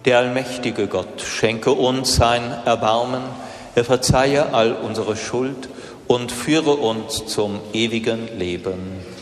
Der allmächtige Gott schenke uns sein Erbarmen, er verzeihe all unsere Schuld und führe uns zum ewigen Leben.